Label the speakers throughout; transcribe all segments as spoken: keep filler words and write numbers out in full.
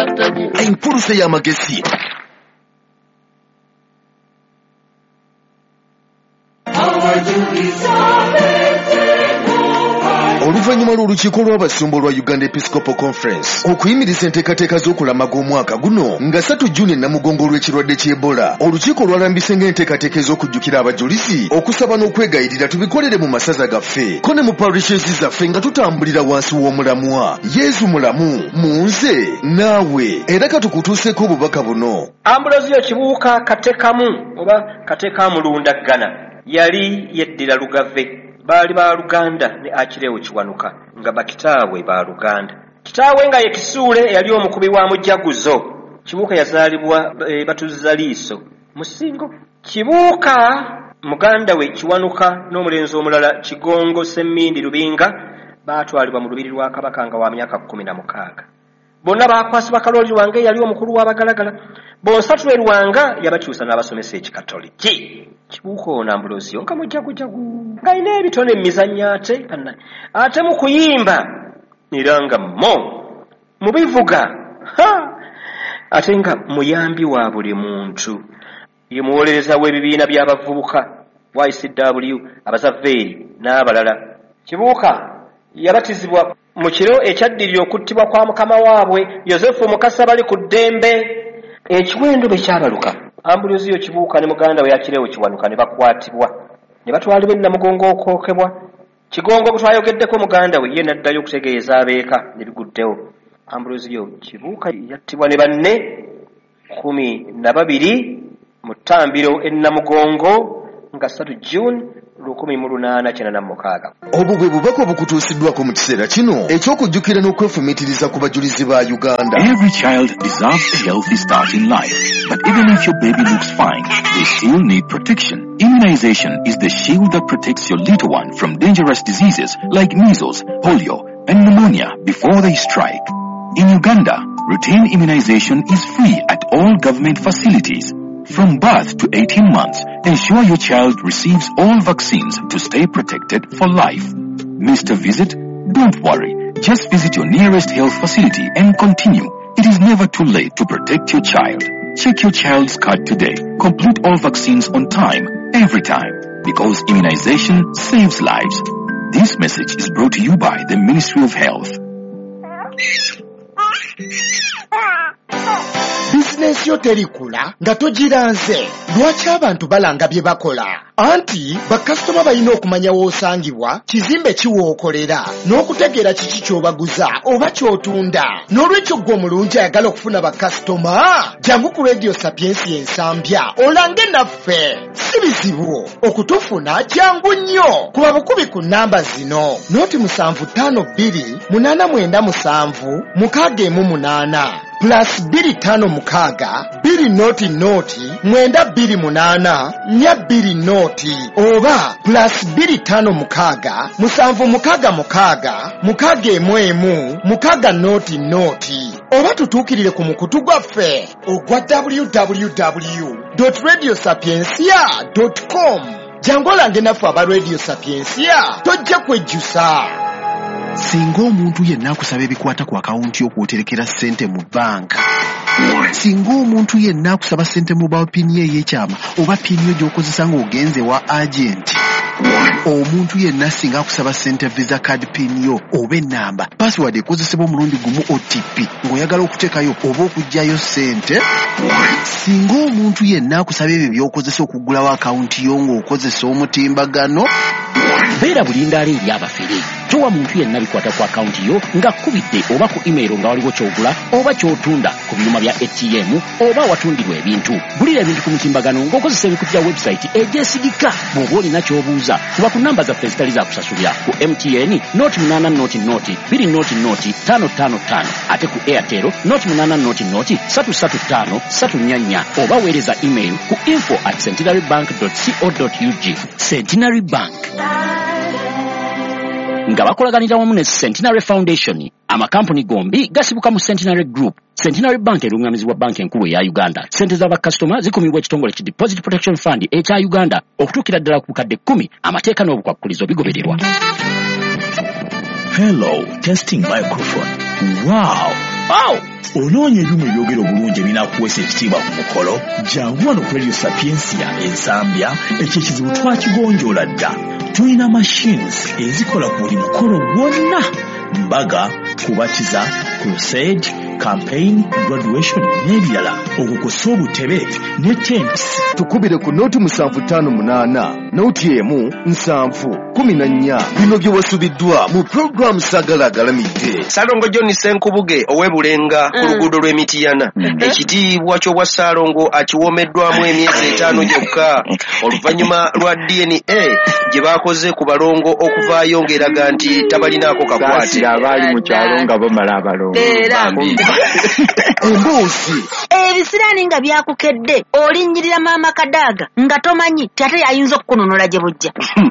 Speaker 1: Empuruse y'amagesi. Oluvannyuma lw'olukiiko lw'abasumba lwa Uganda Episcopal Conference okuyimiriza enteekateeka z'okulamaga omwaka guno nga ssatu Juni Namugongo olw'ekirwadde ky'Ebola, olukiiko lwalambise ng'enteekateeka ez'okujjukira abajulizi okusaba n'okwegayirira tubikolere mu masaza gaffe ko ne mu parishes zaffe nga tutambulira wansi w'omulamwa. Yesu mulamu mu nze naawe, era katukutuuseeko obubaka buno.
Speaker 2: Ambulozio Kibuuka Katekamu oba Katekamulundaggana yali yeddira Lugave. Baali ba Luganda ne Akireewo Kiwanuka nga bakitaabwe ba Luganda. Kitaawe nga ye Kisuule yali omukubi wa mujaguzo. Kibuuka yazaalibwa e, Batuza Liiso Musingo. Kibuuka muganda we Kiwanuka n'omulenzi omulala Kigongo Semmindi Lubinga baatwalibwa mu lubiri lwa Kabaka nga wa myaka kumi na mukaaga. Bonna baakwasibwa Kalooli Lwange yali omukulu w'abagalagala. Bonsatule Lwanga yabakyusa n'abasomesa ekikatoliki. Kibuuka ono Ambulozio nga mujagujagu ng'alina ebitone emizannyo ate ate mu kuyimba era nga mo mu bivuga ate nga muyambi wa buli muntu. Ye muwolereza w'ebibiina by'abavubuka Y C W abazaveeri n'abalala. Kibuuka yabatizibwa mu kiro ekyaddirira okuttibwa kwa mukama waabwe Yosefu Mukasa bali ku ddembe. Ekiwendo bwe kyabaluka Ambulozio Kibuuka ne muganda we Akireewo Kiwanuka ne bakwatibwa ne batwalibwa e Namugongo okwokebwa. Kigongo bwe twayogeddeko muganda we ye n'addayo okutegeeza abeeka ne biguddewo. Ambulozio Kibuuka yattibwa ne banne kumi na babiri mu ttambiro e Namugongo nga ssatu Juni lukumi mu lunaana kyenda na mukaaga.
Speaker 1: Obwo bwe bubaka obukutuusiddwako mu kiseera kino eky'okujjukira n'okwefumiitiriza ku bajulizi ba Uganda.
Speaker 3: Every child deserves a healthy start in life, but even if your baby looks fine, they still need protection. Immunization is the shield that protects your little one from dangerous diseases like measles, polio, and pneumonia before they strike. In Uganda, routine immunization is free at all government facilities. From birth to eighteen months, ensure your child receives all vaccines to stay protected for life. Missed a visit? Don't worry. Just visit your nearest health facility and continue. It is never too late to protect your child. Check your child's card today. Complete all vaccines on time, every time, because immunization saves lives. This message is brought to you by the Ministry of Health.
Speaker 4: Business yo terikula nga togiranze. Lwaki abantu balanga bye bakola? Anti bakasitoma balina okumanya w'osangibwa, kizimbe kiwookolera, n'okutegeera kiki ky'obaguza oba ky'otunda. N'olwekyo ggwe omulungi ayagala okufuna bakasitoma, jangu ku Radio Sapiensi ensambya olange naffe. Si bizibu okutufuna, jangu nnyo. Kuba bukubi ku nnamba zino: noti musanvu ttaano bbiri munaana mwenda musanvu mukaaga emu munaana plus bbiri ttaano mukaaga bbiri noti noti mwenda bbiri munaana nnya bbiri noti, oba plus bbiri ttaano mukaaga musanvu mukaaga mukaaga mukaaga emu emu mukaaga noti noti. Oba tutuukirire ku mukutu gwaffe ogwa w w w dot radio sapiensia dot com. Jangu olange naffe aba Radio Sapiensia, tojja kwejjusa.
Speaker 1: Singa omuntu yenna akusaba ebikwata ku akawunti y'okwoterekera ssente mu banka, singa omuntu yenna akusaba ssente mu ba pini ey'ekyama oba pini yo gy'okozesa ng'ogenze wa agenti, omuntu yenna singa akusaba ssente visa card pini yo oba ennamba password ekozesebwa omulundi gumu O T P ng'oyagala okuteekayo oba okuggyayo ssente, singa omuntu yenna akusaba ebyo by'okozesa okuggulawo akawunti yo ng'okozesa omutimbagano,
Speaker 5: beera bulindaala eri abafere. Towa muntu yenna bikwata ku akawunti yo nga kubidde oba ku email nga waliwo kyogula oba kyotunda ku byuma bya A T M oba watundirwa ebintu. Gulira ebintu ku mutimbagano ng'okozesa ebikutu bya website egyesigika. Bw'oba olina ky'obuuza kuba ku nnamba zaffe ezitali za kusasulira ku M T N noti munaana noti noti bbiri noti noti ttaano ttaano ttaano, ate ku Airtel noti munaana noti noti ssatu ssatu ttaano ssatu nnya nnya, oba weereza email ku info at centenary bank dot co dot u g. Centenary Bank nga bakolaganira wamu ne Centenary Foundation, amakampuni gombi gasibuka mu Centenary Group. Centenary Bank erungamizibwa banki enkulu eya Uganda. Sente z'abakasitoma zikumibwa ekitongole ki Deposit Protection Fund ekya Uganda okutuukira ddala ku bukadde kkumi. Amateeka n'obukwakkulizo bigobererwa.
Speaker 3: Hello, testing microphone. Wow,
Speaker 5: Oh!
Speaker 6: Onoonya ebimu ebyogera obulungi ebinaakuweesa ekitiibwa ku mukolo, jangu wano ku Radio Sapiensia ensambya, ekyo ekizibu twakigonjoola dda. Tulina machines ezikola ku buli mukolo gwonna: mbaga, kubatiza, crusade, campaign, graduation n'ebirala. Okukosa obutebe ne tents.
Speaker 7: Tukubire ku nooti musanvu ttaano munaana nooti emu nsanvu kumi na nnya. Bino bye wasubiddwa mu programu Sagala agalamidde.
Speaker 2: Saalongo John Senkubuge ow'ebulenga ku luguudo lw'Emitiyana. Ekitiibwa ky'obwa Saalongo akiwoomeddwamu emyezi etaano gyokka oluvannyuma lwa D N A gye baakoze ku balongo okuvaayo ng'eraga nti tabalinaako kakwate.
Speaker 8: Abaali mu kyalo nga bamala abalongo.
Speaker 7: Emboozi
Speaker 9: ebisiraani nga byakukedde olinnyirira maama Kadaaga nga tomanyi tate ayinza okukunonola gye bujja.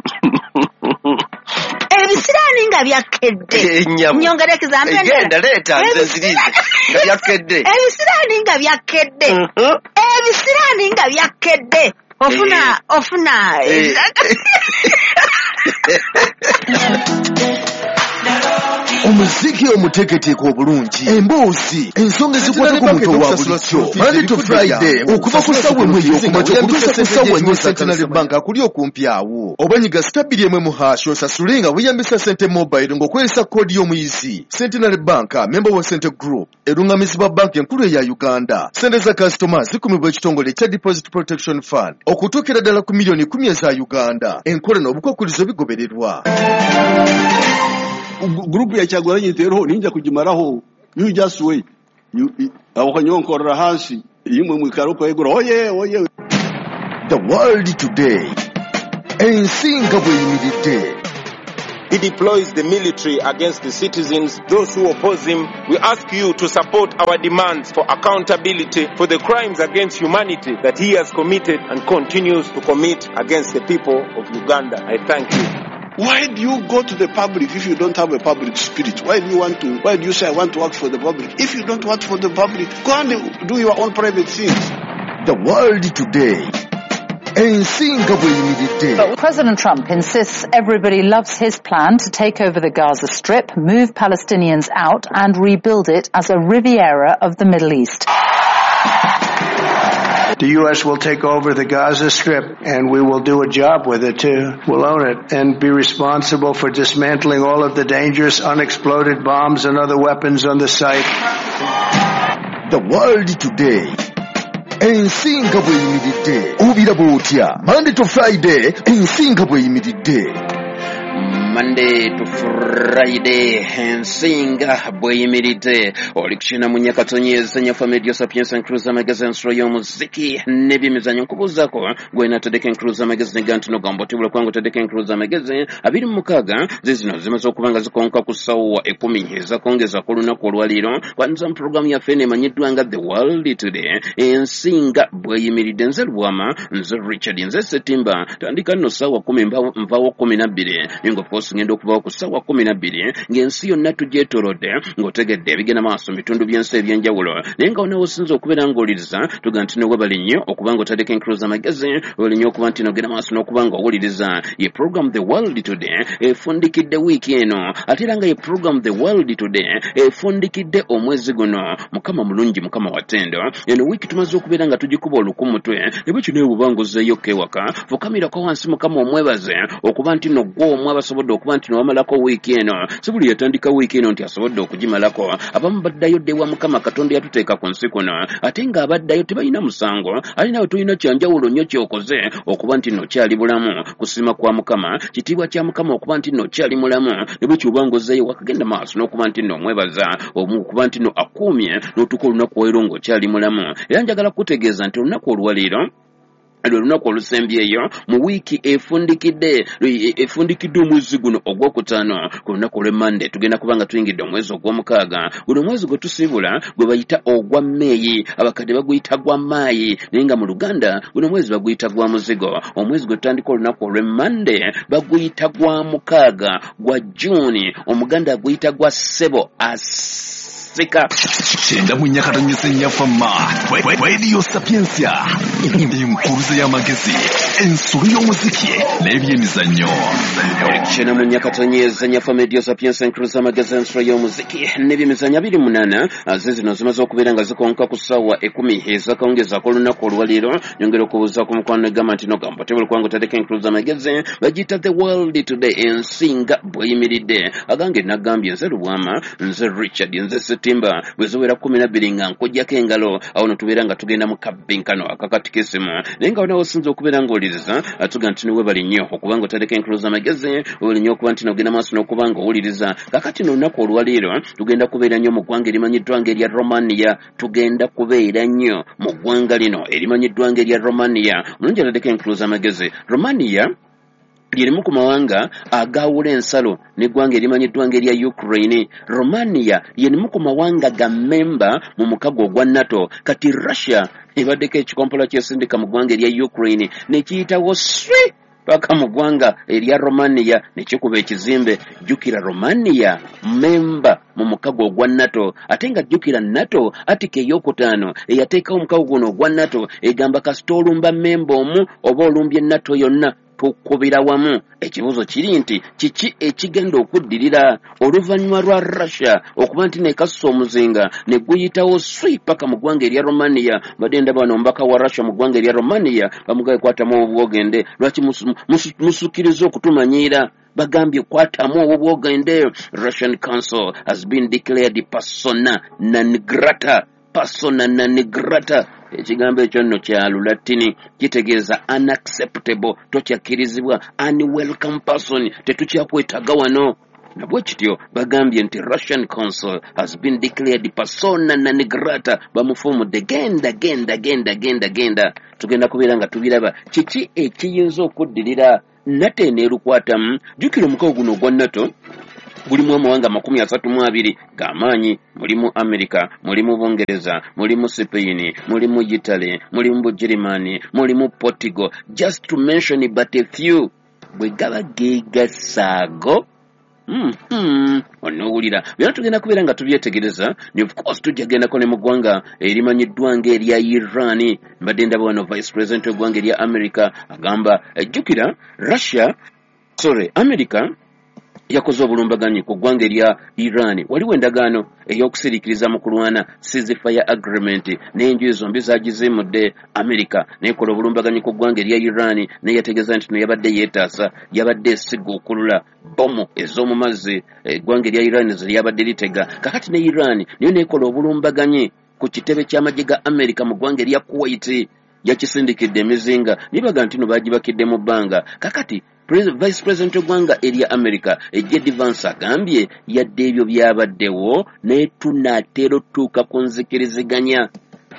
Speaker 9: Ebisiraani nga byakedde nyongera ekizambe
Speaker 2: egenda leeta nze nzirize nga byakedde.
Speaker 9: Ebisiraani nga byakedde ebisiraani nga byakedde ofuna ofuna
Speaker 7: omuziki omuteeketeeke obulungi, emboozi, ensonga ezikukwata ku muntu owa bulijjo. Monday to Friday okuva ku ssaawa emu ey'okumakya okutuusa ku ssaawa nnya Centenary Bank akuli okumpi awo. Obanyiga stabiri emwe mu hash osasule nga weeyambisa Sente Mobile ng'okozesa koodi y'omuyizi. Centenary Bank, member wa Sente Group, erungamizibwa banka enkulu eya Uganda. Sente za kasitoma zikumibwa ekitongole ekya Deposit Protection Fund okutuukira ddala ku miliyoni kumi eza Uganda. Enkola n'obukwakkulizo bigobererwa.
Speaker 10: Grupu ya Kyagulanyi nteeroho ninja kugimaraho. You just wait. You abakanyonkorera hansi yimwe mwikarupa egura oye oye.
Speaker 7: The world today. Ensinga bweyimiridde.
Speaker 11: He deploys the military against the citizens, those who oppose him. We ask you to support our demands for accountability for the crimes against humanity that he has committed and continues to commit against the people of Uganda. I thank you.
Speaker 10: Why do you go to the public if you don't have a public spirit? Why do you want to, why do you say I want to work for the public? If you don't work for the public, go and do your own private things.
Speaker 7: The world today.
Speaker 12: But President Trump insists everybody loves his plan to take over the Gaza Strip, move Palestinians out and rebuild it as a Riviera of the Middle East.
Speaker 13: The U S will take over the Gaza Strip, and we will do a job with it too. We'll own it and be responsible for dismantling all of the dangerous unexploded bombs and other weapons on the site.
Speaker 7: The world today. Ensinga bweyimiridde. Obira bw'otya. Monday to Friday, ensinga bweyimiridde.
Speaker 5: Monday to Friday, ensinga bweyimiridde. Oli kukyina mu Nyakatonyeza nyafa Radio Sapiensia Cruiser Magazine nsolo y'omuziki n'ebyemizannyo nkubuuzaako gwe natadeka Cruiser Magazine ganti nogamba tibula kwangu tadeka Cruiser Magazine abiri mu mukaaga zizino zimaze okuba nga zikonka ku ssaawa ekumi ezakongeza ku lunaku olwaliiro kwanza mu programu yaffe emanyiddwa nga The World Today. Ensinga bweyimiridde. Nze Lwama, nze Richard, nze Setimba. Tandika nno ssaawa kumi nvaawo kumi na bbiri nga of course ngenda okubawo ku ssaawa kumi na bbiri ng'ensi yonna tugyetoolodde ng'otegedde ebigenda maaso mu bitundu by'ensi eby'enjawulo naye nga onawo osinza okubeera ng'owuliriza tuga nti ne webali nnyo okuba ng'otadeka Cruiser Magazine webali nnyo okuba nti nogenda maaso n'okuba ng'owuliriza ye program The World Today efundikidde wiiki eno ate era nga ye program The World Today efundikidde omwezi guno. Mukama mulungi, Mukama watendo. Eno wiiki tumaze okubeera nga tugikuba olukumutwe ne bwe kino ebubanguzeeyo kewaka fukamirako wansi Mukama omwebaze okuba nti no gwo omwe abasobodde okuba nti nowamalako wiiki eno si buli yatandika wiiki eno nti asobodde okugimalako. Abamu baddayo ddewa Mukama Katonda yatuteeka ku nsi kuno ate nga abaddayo tebalina musango ali nawe tulina kyanjawulo nnyo kyokoze okuba nti no kyali bulamu. Kusiima kwa Mukama, kitiibwa kya Mukama okuba nti no kyali mulamu ne bwe kyubangozeeyo wakagenda maaso n'okuba nti no omwebaza okuba nti no akuumye n'otuuka olunaku wairo ng'okyali mulamu. Era njagala kutegeeza nti olunaku olwaliiro olunaku olusembyeyo mu wiiki efundikidde efundikidde omwezi guno ogwokutaano ku lunaku olw'e Monday tugenda kubanga tuyingidde omwezi ogw'omukaaga. Guno omwezi gwe tusiibula gwe bayita ogwa Meeyi, abakadde baguyita gwa Maayi naye nga mu Luganda guno omwezi baguyita gwa muzigo. Omwezi gwe tutandika olunaku olw'e Monday baguyita gwa mukaaga, gwa June Omuganda aguyita gwa Ssebo as
Speaker 3: seka
Speaker 6: kyenda mu nyakatonyesa ennyafama Radio Sapiensia enkuruze y'amagezi ensulu y'omuziki n'ebyemizannyo
Speaker 14: kyenda mu nyakatonyesa ennyafama Radio Sapiensia enkuruze y'amagezi ensulu y'omuziki n'ebyemizannyo abiri munana aze zino zimaze okubeera nga zikonka ku ssaawa ekumi ez'akawungezaako olunaku olwaleero nyongera okubuuza ku mukwano egamba nti nogamba tebuli kubanga otadeko enkuruze y'amagezi bagiyita the world today ensinga bweyimiridde agange nagambye nze Lubwama nze Richard nze Setimba bwe ziwera kumi na bbiri nga nkojjako engalo awo notubeera nga tugenda mu kabbinkano akakati k'essimu naye nga wanawo osinza okubeera ng'owuliriza atuga nti niwe bali nnyo okuba nga otadeko enkuruze y'amagezi webali nnyo okuba nti nogenda maaso n'okuba nga owuliriza kakati n'olunaku olwaleero tugenda kubeera nnyo mu ggwanga erimanyiddwa ng'erya Romania tugenda kubeera nnyo mu ggwanga lino erimanyiddwa ng'erya Romania mulungi atadeko enkuruze y'amagezi Romania lyerimu ku mawanga agaawula ensalo n'eggwanga erimanyiddwa ng'erya Ukraine. Romania lyerimu ku mawanga ga memba mu mukago ogwa NATO. Kati Russia ebaddeko ekikompola kyesindika mu ggwanga erya Ukraine nekiyitawo swi paka mu ggwanga erya Romania nekikuba ekizimbe. Jjukira Romania memba mu mukago ogwa NATO ate nga jjukira NATO atika ey'okutaano eyateekawo omukago guno ogwa NATO egamba kasita olumba memba omu oba olumbye NATO yonna tukubira wamu. Ekibuuzo kiri nti kiki ekigenda okuddirira oluvannyuma lwa Russia okuba nti nekasusa omuzinga ne guyitawo swi paka mu ggwanga erya Romania badde ndaba wano omubaka wa Russia mu ggwanga erya Romania bamugaye kwatamu obwogende lwaki musukiriza okutumanyiira bagambye kwatamu obwogende. Russian Council has been declared persona non grata persona non grata. Ekigambo ekyo nno kya Lulatini kitegeeza unacceptable tokyakkirizibwa unwelcome person tetukyakwetaga wano nabwe kityo bagambye nti Russian Council has been declared persona non grata bamufumudde genda genda genda genda genda tugenda kubeera nga tubiraba kiki ekiyinza okuddirira NATO eneerukwatamu. Jjukira omukago guno ogwa NATO gulimu amawanga makumi asatu mu abiri g'amaanyi. Mulimu America, mulimu Bungereza, mulimu Spain, mulimu Italy, mulimu Bujerumani, mulimu Portugal, just to mention but a few. Bwe gaba geegasaago Mm-hmm. Onowulira byonna tugenda kubeera nga tubyetegereza ne of course tujagendako ne mu ggwanga erimanyiddwa ng'erya Iran. Mbadde ndaba wano vice president w'eggwanga erya America agamba ejjukira Russia sorry America yakoze obulumbaganyi ku ggwanga erya Iran. Waliwo endagaano ey'okusiriikiriza mu kulwana ceasefire agreement n'enjuyi zombi zaagizimudde America nekola obulumbaganyi ku ggwanga erya Iran neyategeeza nti no yabadde yeetaasa yabadde esiga okulula bomu ez'omu mazzi eggwanga erya Iran ze lyabadde litega. Kakati ne Iran niyo nekola obulumbaganyi ku kitebe ky'amagye ga America mu ggwanga erya Kuwait yakisindikidde emizinga nibaga nti no baagibakidde mu bbanga. Kakati Vice President w'eggwanga erya America J D Vance agambye yadde ebyo byabaddewo naye tunaatera otuuka ku nzikiriziganya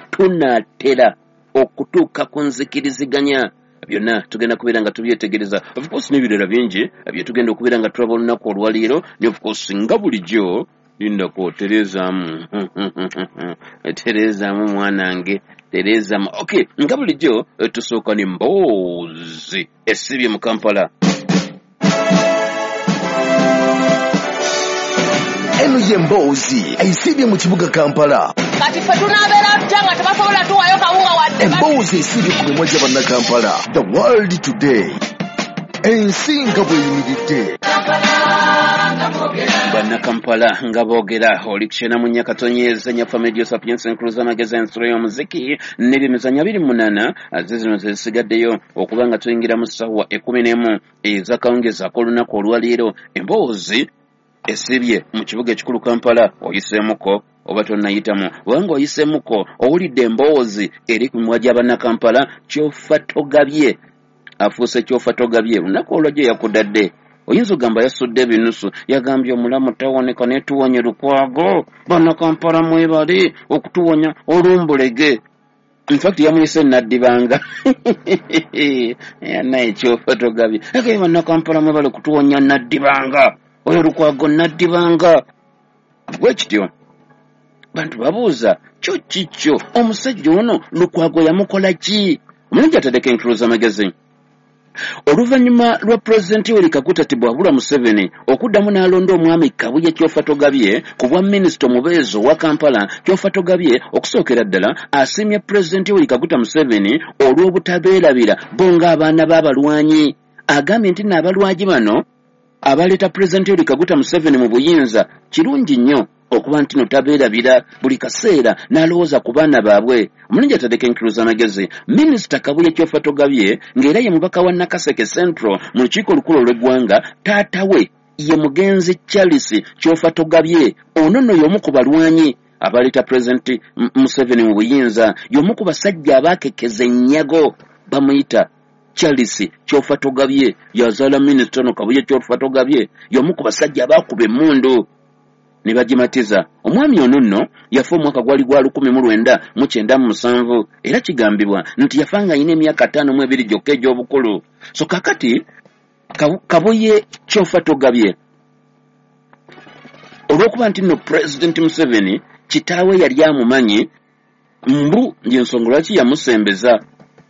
Speaker 14: tunaatera okutuuka ku nzikiriziganya. Byonna tugenda kubeera nga tubyetegereza of course n'ebirala bingi bye tugenda okubeera nga tulaba olunaku olwaleero ne of course nga bulijjo lindako terezaamu terezaamu mwanange terezaamu. Okay, nga bulijjo tusooka ne mboozi esibye mu Kampala.
Speaker 7: Eno ye mboozi esibye mu kibuga Kampala.
Speaker 15: Kati ffe tunaabeera tutya nga tebasobola tuwayo kawunga wadde.
Speaker 7: Emboozi esibye ku mimwa gy'Abannakampala. The world today ensinga bweyimiridde.
Speaker 14: Bannakampala nga boogera oli kukyena mu nyakatonyeza nyafa Radio Sapiensia enkuluza amagezi ensolo y'omuziki n'ebyemizannyo abiri munana aze zino zesigaddeyo okuba nga tuyingira mu ssaawa ekumi n'emu ez'akawungezaako olunaku olwaleero. Emboozi esibye mu kibuga ekikulu Kampala oyiseemuko oba tonnayitamu obanga oyiseemuko owulidde emboozi eri ku mimwa gy'Abannakampala kyofa togabye afuuse kyofa togabye lunaku olwajjo yakudadde. Oyinza ogamba yasudde ebinusu yagambye omulamu tawoneka netuwonya lukwago Bannakampala mwebali okutuwonya olumbulege. In fact yamuyise naddibanga yana ekyofa togabye ege Bannakampala mwebali okutuwonya naddibanga oyo lukwago naddibanga. Bwe kityo bantu babuuza kyo kikyo omusajja ono lukwago yamukola ki? Omulungi atadeko enkuluza magazine Oluvannyuma lwa Pulezidenti Yoweri Kaguta Tibwabula Museveni okuddamu n'alonda omwami Kabuye Kyofa Togabye ku bwa minisita omubeezi wa Kampala, Kyofa Togabye okusookera ddala asiimye Pulezidenti Yoweri Kaguta Museveni olw'obutabeerabira bo ng'abaana b'abalwanyi. Agambye nti n'abalwanyi bano abaleeta Pulezidenti Yoweri Kaguta Museveni mu buyinza kirungi nnyo okuba nti notabeerabira buli kaseera n'alowooza ku baana baabwe. Omulungi atadde Kenkiriza Amagezi, Minisita Kabuye Kyofa Togabye ng'era ye mubaka wa Nakaseke Central mu lukiiko olukulu olw'eggwanga, taata we ye mugenzi Charles Kyofa Togabye. Ono nno y'omu ku balwanyi abaleeta Pulezidenti Museveni mu buyinza, y'omu ku basajja abaakekeza ennyago, bamuyita Charles Kyofa Togabye. Yazaala Minisita ono Kabuye Kyofa Togabye, y'omu ku basajja abaakuba emmundu ne bagimatiza. Omwami ono nno yafa omwaka gwali gwa lukumi mu lwenda mu kyenda mu musanvu, era kigambibwa nti yafa nga alina emyaka ttaano mu ebiri gyokka egy'obukulu. So kakati Kabuye Kyofa Togabye olw'okuba nti nno Pulezidenti Museveni kitaawe yali amumanyi, mbu y'ensonga lwaki yamusembeza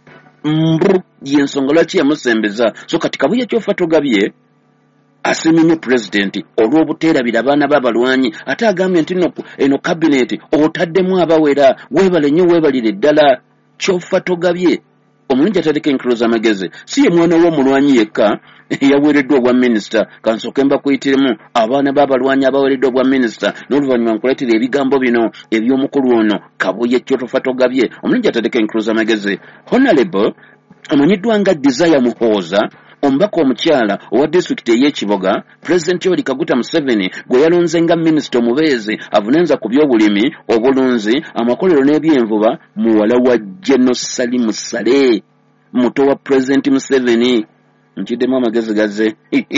Speaker 14: mbu y'ensonga lwaki yamusembeza. So kati Kabuye Kyofa Togabye asiimye Pulezidenti olw'obuteerabira abaana b'abalwanyi, ate agambye nti eno kabineti otaddemu abawera, weebale nnyo weebalire ddala. Kyofa Togabye omulungi atadde Kenkiriza Amagezi si ye mwana w'omulwanyi yekka eyaweereddwa obwa minisita. Kansooke mbakuyitiremu abaana b'abalwanyi abaweereddwa obwa minisita, n'oluvannyuma nkuleetera ebigambo bino eby'omukulu ono Kabuye Kyofa Togabye. Omulungi atadde Kenkiriza Amagezi, Honorable amanyiddwa nga Desire Muhooza, omubaka omukyala owa disitulikiti ey'Ekiboga, Pulezidenti Yoweri Kaguta Museveni gwe yalonze nga minisita omubeezi avunanza ku by'obulimi, obulunzi, amakolero n'ebyenvuba, muwala wa General Salimu Sale, muto wa Pulezidenti Museveni. Nkiddemu amagezi gaze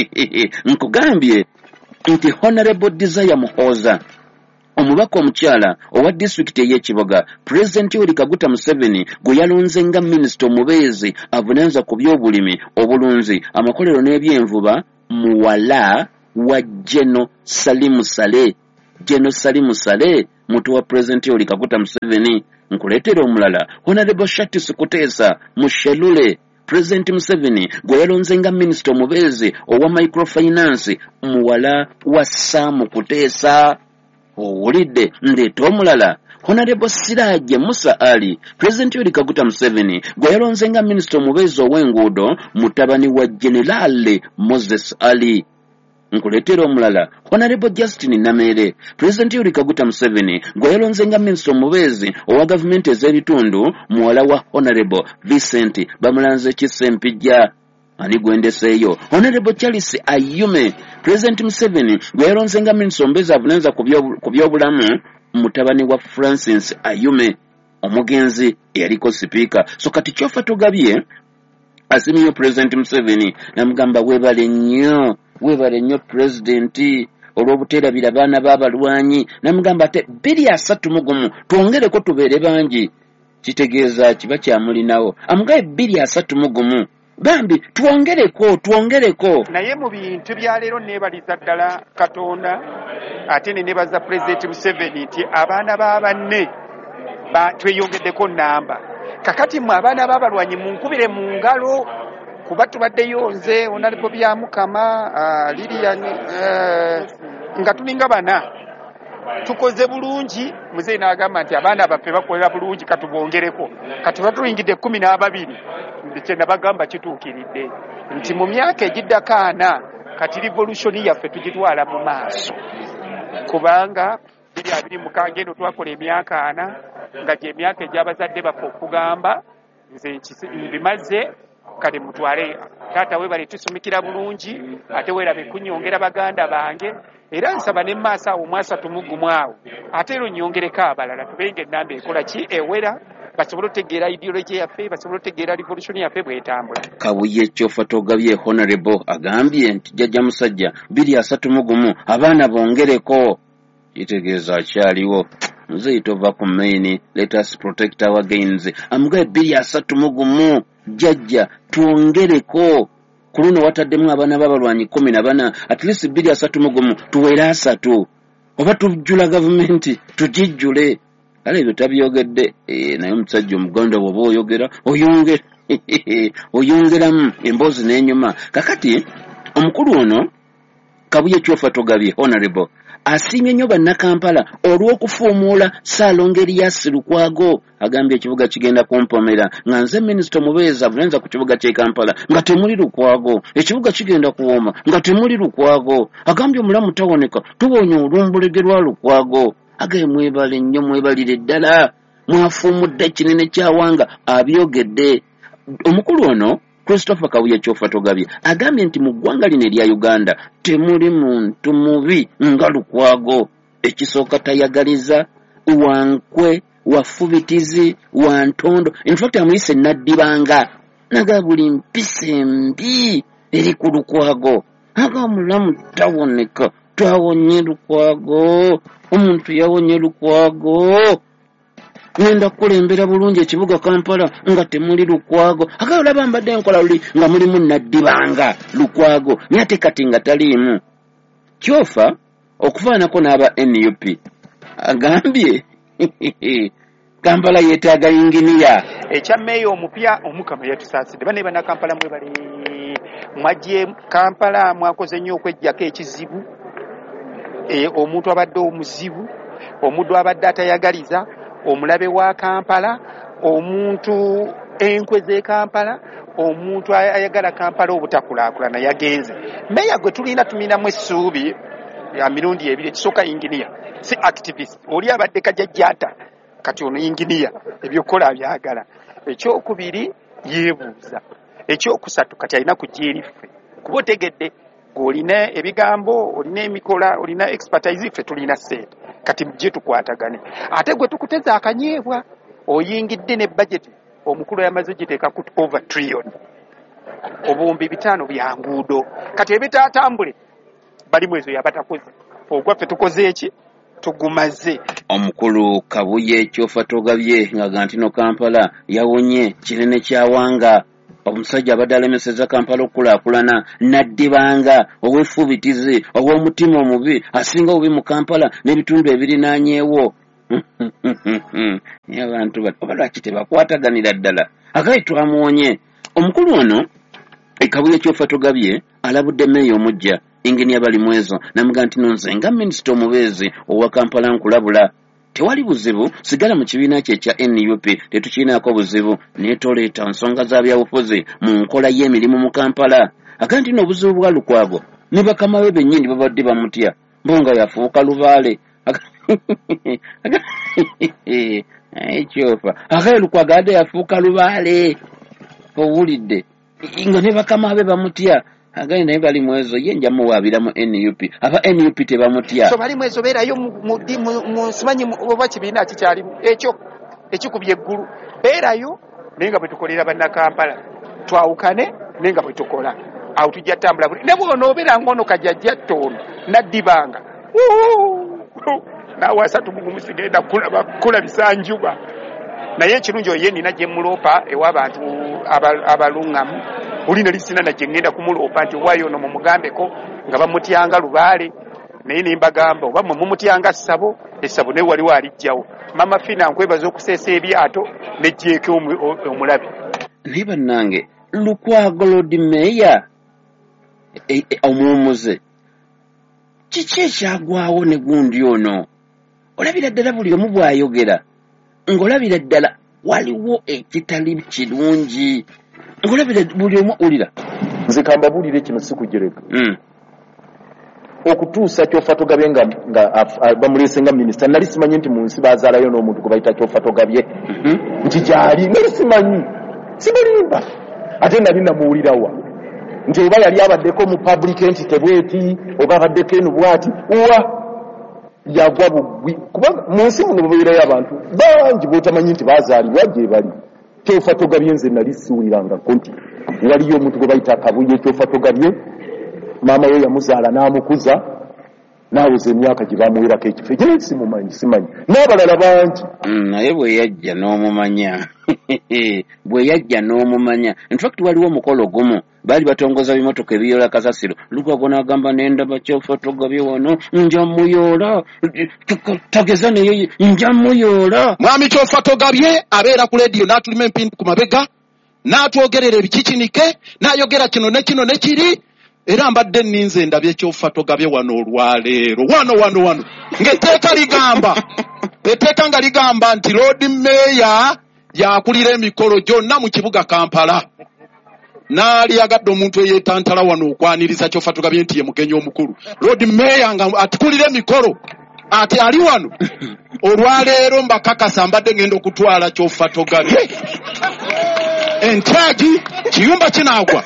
Speaker 14: nkugambye nti Honorable Desire Muhooza, omubaka omukyala owa disitulikiti ey'Ekiboga, Pulezidenti Yoweri Kaguta Museveni gwe yalonze nga minisita omubeezi avunanza ku by'obulimi, obulunzi, amakolero n'ebyenvuba, muwala wa General Salimu Sale. General Salimu Sale muto wa Pulezidenti Yoweri Kaguta Museveni. Nkuleetera omulala, Honorable Shatis Kuteesa Mushelule, Pulezidenti Museveni gwe yalonze nga minisita omubeezi owa microfinance, muwala wa Sam Kuteesa. Owulidde ndeeta omulala, Honorable Siraje Musa Ali, Pulezidenti Yoweri Kaguta Museveni gwe yalonze nga minisita omubeezi ow'enguudo, mutabani wa General Moses Ali. Nkuleetera omulala, Honorable Justin Namere, Pulezidenti Yoweri Kaguta Museveni gwe yalonze nga minisita omubeezi owa gavumenti ez'ebitundu, muwala wa Honorable Vincent Bamulanze Kisempijja. Ani gwendeseeyo, Honorable Charles Ayume, Pulezidenti Museveni gwe yalonze nga minisita omubeezi avunanza ku by'obulamu, mutabani wa Francis Ayume omugenzi eyaliko sipiika. So kati Kyofa Togabye asiimye Pulezidenti Museveni namugamba weebale nnyo, weebale nnyo Pulezidenti olw'obuteerabira abaana b'abalwanyi, namugamba ate bbiri asatu mu gumu twongereko tubeere bangi. Kitegeeza kiba kyamulinawo, amugaye bbiri asatu mu gumu bambi twongereko twongereko.
Speaker 16: Naye mu bintu bya leero neebaliza ddala Katonda, ate ne neebaza Pulezidenti Museveni nti abaana b'abanne tweyongeddeko nnamba. Kakati mu abaana b'abalwanyi munkubire mu ngalo, kuba tubaddeyo nze Honorable Byamukama, uh, Lilian uh, nga tulinga bana tukoze bulungi. Muzeyi n'agamba nti abaana baffe bakolera bulungi katubongereko, kati batuyingidde kkumi n'ababiri. Ndikye nabagamba kituukiridde nti mu myaka egiddako ana kati revolution yaffe tugitwala mu maaso, kubanga biri abiri mukaaga eno twakola emyaka ana nga gye emyaka egy'abazadde baffe okugamba nze mbimaze, kale mutwale taata weebale tusumikira bulungi, ate weerabe kunyongera baganda bange, era nsaba ne maaso awo mwasatu mu gumu awo ate ero nyongereko abalala tubenga ennamba ekola ki ewera, basobola otegeera ideology yaffe, basobola otegeera revolution yaffe bwetambula.
Speaker 14: Kabuye Kyofa Togabye Honorable agambye nti jjajja musajja bbiri asatu mu gumu abaana bongereko. Kitegeeza akyaliwo muzeyi tova ku maini, let us protect our gains. Amugaye bbiri asatu mu gumu jjajja twongereko, ku luno wataddemu abaana b'abalwanyi kumi na bana, at least bbiri asatu mu gumu tuwere asatu, oba tujjula gavumenti tugijjule. Kale ebyo tabyogedde, naye omusajja omuganda bw'oba oyogera oyongere oyongeramu emboozi n'enyuma. Kakati omukulu ono Kabuye Kyofa Togabye honorable asiimye nnyo bannakampala olw'okufuumuula Ssaalongo Erias Lukwago. Agambye ekibuga kigenda kumpomera nga nze minisita Mubeeza bulenza ku kibuga ky'e Kampala nga temuli Lukwago, ekibuga kigenda kuwooma nga temuli Lukwago. Agambye omulamu tawoneka tuwonya olumbulege lwa Lukwago. Agaye mwebale nnyo, mwebalire ddala, mwafuumudde kinene kyawanga abyogedde. Omukulu ono Christopher Kabuye Kyofa Togabye agambye nti mu ggwanga lino erya Uganda temuli muntu mubi nga Lukwago. Ekisooka tayagaliza, wankwe, wafubitizi, wantondo, in fact amuyise Naddibanga naga buli mpise mbi eri ku Lukwago. Aga omulamu tawoneka twawonye Lukwago, omuntu yawonye Lukwago. Nenda kulembera bulungi ekibuga Kampala nga temuli Lukwago. Agayo laba mbadde nkola luli nga mulimu Naddibanga Lukwago nyate kati nga taliimu. Kyofa okufaanako n'aba N U P agambye Kampala yeetaaga inginiya.
Speaker 16: Ekya meeya omupya omukama yatusaasidde bane bana Kampala mwe bali mwajje Kampala mwakoze nnyo okwejjako ekizibu, e, omuntu abadde omuzibu, omuddu abadde atayagaliza, omulabe wa Kampala, omuntu enkwe z'e Kampala, omuntu ayagala Kampala obutakulakulana yagenze. Meya gwe tulina tuminamu essuubi ya mirundi ebiri, ekisooka inginiya si activist, oli abadde kajjajjata kati ono inginiya ebyokola byagala. Ekyokubiri yeebuuza, ekyokusatu kati alina kujja eri ffe kuba otegedde olina ebigambo, olina emikola, olina expertise, ffe tulina ssente kati mujje tukwatagane. Ate gwe tukuteza akanyeebwa oyingidde ne budget omukulu yamaze giteeka ku over trillion obuwumbi bitaano bya nguudo kati ebitatambule bali mwezo yabatakoze ogwaffe tukoze eki tugumaze.
Speaker 14: Omukulu Kabuye Kyofa Togabye nga ntino Kampala yawonye kinene kyawanga. Omusajja abadde alemeseza Kampala okulaakulana Naddibanga ow'effubitizi ow'omutima omubi asinga obubi mu Kampala n'ebitundu ebirinaanyeewo. Abantu oba lwaki tebakwataganira ddala. Agaye twamuwonye. Omukulu ono Kabuye Kyofa Togabye alabudde meeya omujja inginiya Balimwezo namuga nti nonze nga minisita omubeezi owa Kampala nkulabula. Tewali buzibu, sigala mu kibiina kye ekya N U P tetukiinaako buzibu naye toleeta nsonga za byabufuzi mu nkola y'emirimu mu Kampala. Aga nti n'obuzibu bwa Lukwago ne bakama be bennyini babadde bamutya mbonga yafuuka lubaale. Kyofa agaye Lukwago adde yafuuka lubaale owulidde nga ne bakama be bamutya. Agaye naye Balimwezo ye nja muwaabira mu N U P aba N U P tebamutya.
Speaker 16: So Balimwezo beerayo mu simanyi oba kibiina kikyalimu ekyo ekikubye eggulu beerayo naye nga bwe tukolera bannakampala twawukane naye nga bwe tukola awo tujja ttambula buli ne bw'onoobeera ng'ono kajjajja ttono Naddibanga naawe asatu bugumu sigenda kulabisa njuba naye ekirungi oyo ye nina gye muloopa ew'abantu abaluŋŋamu ulina lisina na jengenda kumuloopa nti waayo ono mumugambeko nga bamutyanga lubaale naye nimbagamba oba mumutyanga ssabo essabo naye waliwo alijjawo. Mama Fina nkwebaza okuseesa ebyato nejjeeko omulabi.
Speaker 14: Naye bannange Lukwago Lord Mayor omuwumuze kiki ekyagwawo ne gundi ono? Olabira ddala buli omu bw'ayogera ng'olabira ddala waliwo ekitali kirungi. Ngolabira buli omu ulira
Speaker 17: nze kamba bulire kino sikujereka mm. okutuusa Kyofa Togabye nga, nga bamulese nga minisita nali simanyi nti mu nsi bazaalayo n'omuntu gwe bayita Kyofa Togabye mm-hmm. nti gyali nali simanyi simulimba ate nali namuwulirawa nti oba yali abaddeko mu public entity bweti oba abaddeko eno bwati uwa yagwa bugwi kuba mu nsi muno babeerayo abantu bangi b'otamanyi nti bazaalibwa gye bali. Kyofa Togabye nze nali siwuliranga konti waliyo omuntu gwe bayita Kabuye Kyofa Togabye maama we yamuzaala n'amukuza n'aweza emyaka gye bamuwerako ekifo ekyo naye simumanyi simanyi n'abalala bangi
Speaker 14: naye bwe yajja n'omumanya bwe yajja n'omumanya. In fact waliwo omukolo gumu baali batongoza bimotoka ebiyoola kasasiro Lukwago n'agamba nendaba Kyofa Togabye wano nja muyoola tageza naye nja muyoola.
Speaker 18: Mwami Kyofa Togabye abeera ku leediyo n'atulima empindi ku mabega n'atwogerera ebikikinike n'ayogera kino ne kino ne kiri era mbadde nninze ndabye ekyofa togabye wano olwaleero wano wano wano ng'etteeka ligamba etteeka nga ligamba nti Lord Mayor yakulira emikolo gyonna mu kibuga Kampala naali yagadde omuntu eyeetantala wano okwaniriza kyofa togabye nti ye mugenyi omukulu Lord Mayor nga atukulira emikolo ate ali wano olwaleero mbakakasa mbadde ngenda okutwala kyofa togabye entyagi kiyumba kinaagwa.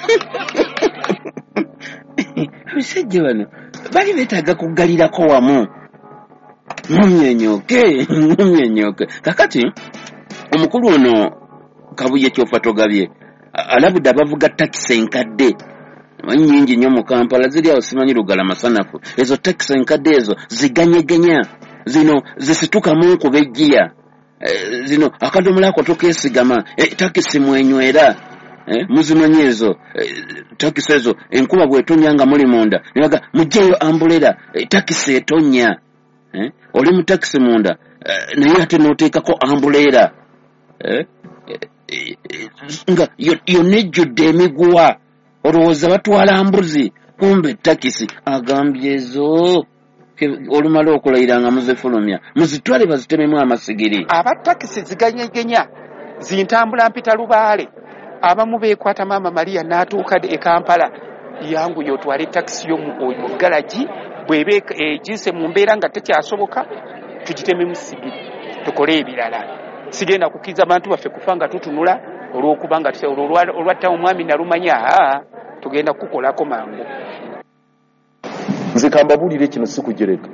Speaker 14: Abasajja bano bali beetaaga kugalirako wamu mumyenyoke mumyenyoke. Kakati omukulu ono Kabuye kyofa togabye alabudde abavuga takisi enkadde nyingi nnyo mu Kampala ziri awo simanyi lugala masanafu ezo takisi enkadde ezo ziganyeganya zino zisituka mu nkubejjiya e, zino akadomola ako tokeesigama e, takisi mwenywera e, muzimanyi ezo e, takisi ezo enkuba bw'etonya nga muli munda nebaga mugyeyo ambulera e, takisi etonya e, oli mu takisi munda e, naye ate n'oteekako ambulera e, e, e, nga yonna ejjudde emiguwa olowooza batwala mbuzi kumbe takisi agambye ezo olumala okulayira nga muzifulumya muzitwale bazitememu amasigiri.
Speaker 16: Aba takisi ziganyegenya zintambula mpita lubaale abamu beekwata maama Maria n'atuuka e Kampala yangu yotwale takisi yo mu galaji bw'eba egise mu mbeera nga tekyasoboka tugitememu sigiri tukole ebirala. Sigenda kukiza abantu baffe kufa nga tutunula olw'okuba nga olwatta omwami nalumanya tugenda kukolako mangu.
Speaker 17: Nze kambabulire kino sikujereka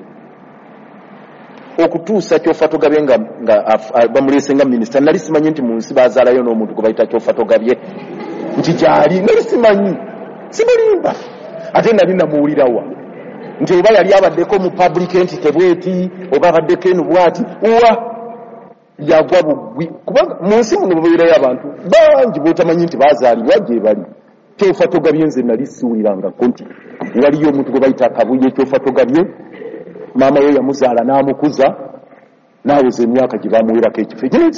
Speaker 17: okutuusa kyofa togabye nga, nga bamulese nga minisita nali simanyi nti mu nsi bazaalayo n'omuntu gwe bayita kyofa togabye nti gyali nali simanyi simulimba ate nali namuwulirawa nti oba yali abaddeko mu public entity bweti oba abaddeko eno bwati uwa yagwa bugwi kubanga mu nsi muno mubeerayo abantu bangi botamanyi nti bazaalibwa gye bali. Kyofa togabye nze nali siwulirangako nti waliyo omuntu gwe bayita Kabuye kyofa togabye maama we yamuzaala n'amukuza n'aweza emyaka gye bamuwerako ekifo.